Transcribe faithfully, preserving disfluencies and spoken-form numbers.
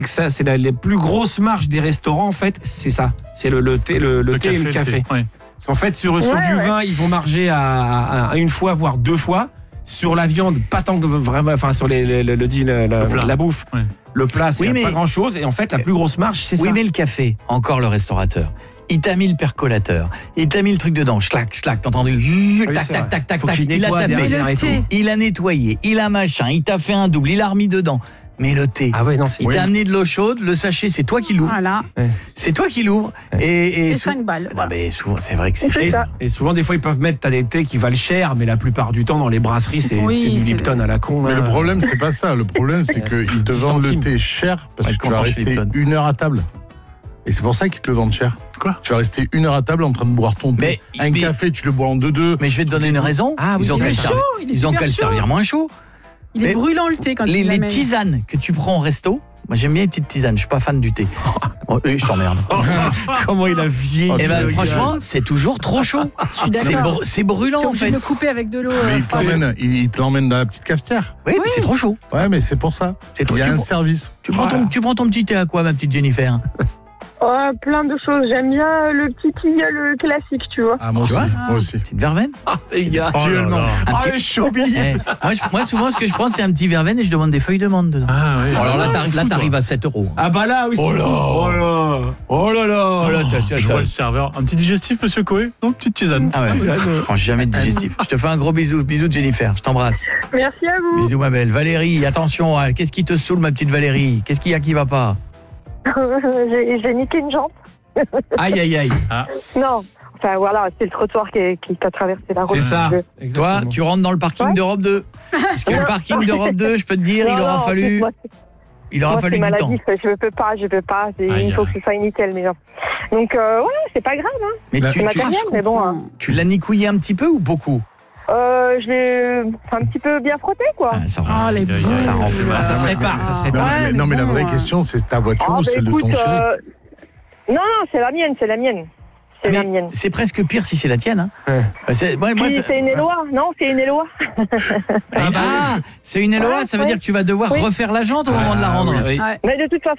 Ça, c'est la, les plus grosses marges des restaurants, en fait, c'est ça. C'est le, le thé, le, le, le thé café, et le café. Le en fait, sur, ouais, sur du ouais. vin, ils vont marger à, à, à une fois, voire deux fois. Sur la viande, pas tant que vraiment, enfin sur les, les, le, le, le, la, le la bouffe, ouais. le plat, c'est oui, mais... pas grand chose. Et en fait, la plus grosse marge, c'est oui, ça. Oui, mais le café, encore le restaurateur. Il t'a mis le percolateur, il t'a mis le truc dedans, schlac, schlac, t'as entendu, oui, tac, tac, tac, tac, tac, il a tapé, il a nettoyé, il a machin, il t'a fait un double, il a remis dedans. Mais le thé, ah ouais, non, c'est... il oui. t'a amené de l'eau chaude, le sachet, c'est toi qui l'ouvres. Voilà. Ouais. C'est toi qui l'ouvres. Ouais. Et, et, et sou... cinq balles. Non, mais souvent, c'est vrai que c'est cher. Et, et souvent, des fois, ils peuvent mettre, t'as des thés qui valent cher, mais la plupart du temps, dans les brasseries, c'est, oui, c'est du c'est Lipton le... à la con. Mais hein. Le problème, c'est pas ça. Le problème, c'est qu'ils te vendent le thé cher parce ouais, que tu vas rester une heure à table. Et c'est pour ça qu'ils te le vendent cher. Quoi ? Tu vas rester une heure à table en train de boire ton thé. Mais, un mais... café, tu le bois en deux-deux. Mais je vais te donner une raison. Ah, oui, ils ont qu'à le servir moins chaud. Il est mais brûlant le thé quand les, il les tisanes que tu prends au resto, moi j'aime bien les petites tisanes, je suis pas fan du thé. Oh, je t'emmerde. Comment il a vieilli. Eh ben franchement, c'est toujours trop chaud. C'est, br- c'est brûlant en fait. Tu peux le couper avec de l'eau. Mais il te, l'emmène, il te l'emmène dans la petite cafetière. Oui, oui. Mais c'est trop chaud. Ouais, mais c'est pour ça. C'est trop, il y a un tu, service. Tu prends, ton, tu prends ton petit thé à quoi, ma petite Jennifer ? Oh, plein de choses. J'aime bien le petit tilleul classique, tu vois. Ah, moi aussi. Ah. Moi aussi. Petite verveine. Ah, les gars. Oh là là. Ah, petit... les showbiz. Eh, moi, je, moi, souvent, ce que je prends, c'est un petit verveine et je demande des feuilles de menthe dedans. Ah, oui. Alors là, t'arrives, là, t'arrives à sept euros. Ah, bah là, oui. Oh là. Oh là. Oh là là. Oh là, t'as, t'as, je vois le serveur. Un petit digestif, monsieur Coé ? Non, petite tisane. Ah ouais. tisane. Je prends jamais de digestif. Je te fais un gros bisou. Bisous de Jennifer. Je t'embrasse. Merci à vous. Bisous, ma belle. Valérie, attention. Qu'est-ce qui te saoule, ma petite Valérie ? Qu'est-ce qu'il y a qui va pas ? j'ai, j'ai niqué une jambe. Aïe, aïe, aïe. Ah. Non, enfin voilà, c'est le trottoir qui, qui a traversé la route. C'est ça. Toi, tu rentres dans le parking ouais. d'Europe deux. Parce que le parking d'Europe deux, je peux te dire, non, il aura non, fallu... Moi, il aura moi, fallu c'est du maladif, temps. Je peux pas, je peux pas. C'est, aïe, il faut aïe. que ce soit nickel, mais genre. Donc, euh, ouais, c'est pas grave. Hein. Mais c'est tu, matériel, tu, mais bon. Hein. Tu l'as nicouillé un petit peu ou beaucoup ? Euh, je l'ai un petit peu bien frotté, quoi. Ah, ça rend, oh, les boules, ça rend ah, ça se répare, ça se répare. Non, mais, non, mais la vraie question, c'est ta voiture ah, ou celle écoute, de ton chéri euh... Non, non, c'est la mienne, c'est la mienne. C'est mais la mienne. C'est presque pire si c'est la tienne. Hein. Ouais. C'est, ouais, moi, c'est... c'est une Eloa, non, c'est une Eloa. Ah, bah, c'est une Eloa, ça veut ouais. dire que tu vas devoir oui. refaire la jante au moment ah, de la rendre. Oui. Ouais. Mais de toute façon,